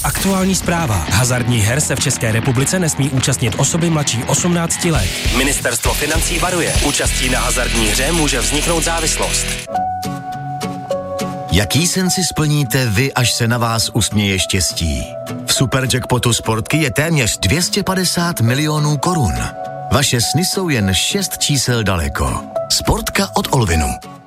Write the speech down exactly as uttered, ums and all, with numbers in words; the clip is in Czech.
Aktuální zpráva. Hazardních her se v České republice nesmí účastnit osoby mladší osmnácti let. Ministerstvo financí varuje. Účastí na hazardní hře může vzniknout závislost. Jaký sen si splníte vy, až se na vás usměje štěstí? V Superjackpotu Sportky je téměř dvě stě padesát milionů korun. Vaše sny jsou jen šest čísel daleko. Sportka od Olvinu.